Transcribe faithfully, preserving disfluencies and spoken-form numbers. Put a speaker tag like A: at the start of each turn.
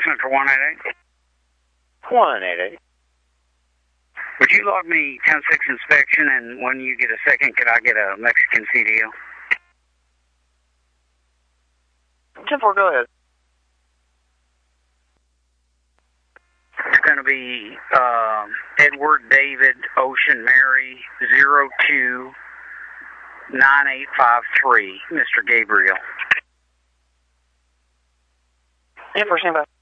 A: for one eight eight.
B: one eight eight.
A: Would you log me ten six inspection, and when you get a second, could I get a Mexican C D L?
B: ten four, go ahead.
A: It's going to be uh, Edward David Ocean Mary zero two nine eight five three, Mister Gabriel.
B: ten four, stand by.